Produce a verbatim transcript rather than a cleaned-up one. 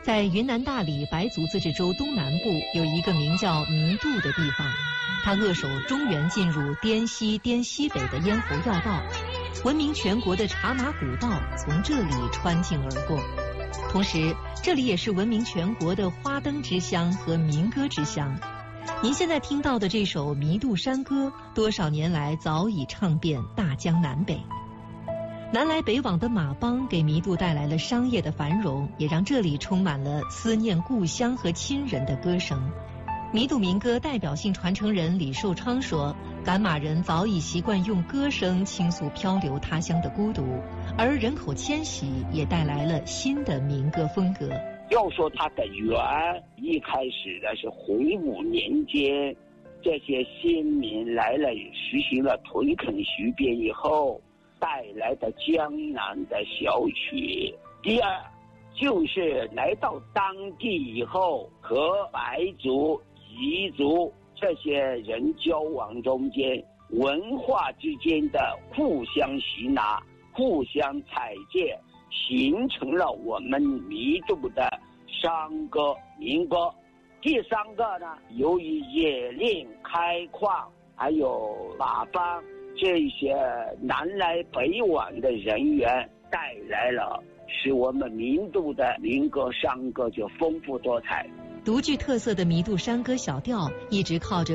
在云南大理白族自治州东南部有一个名叫弥渡的地方，它扼守中原进入滇西滇西北的咽喉要道，闻名全国的茶马古道从这里穿境而过。同时，这里也是闻名全国的花灯之乡和民歌之乡。您现在听到的这首《弥渡山歌》，多少年来早已唱遍大江南北。南来北往的马帮给弥渡带来了商业的繁荣，也让这里充满了思念故乡和亲人的歌声。弥渡民歌代表性传承人李寿昌说，赶马人早已习惯用歌声倾诉漂流他乡的孤独，而人口迁徙也带来了新的民歌风格。 要说它的源，一开始的是洪武年间，这些先民来了，实行了屯垦徐编以后带来的江南的小曲。第二，就是来到当地以后，和白族、彝族这些人交往中间，文化之间的互相吸纳、互相采借，形成了我们弥渡的山歌、民歌。第三个呢，由于冶炼、开矿，还有马帮这些南来北往的人员，带来了使我们弥渡的民歌、山歌就丰富多彩。 独具特色的弥渡山歌小调，一直靠着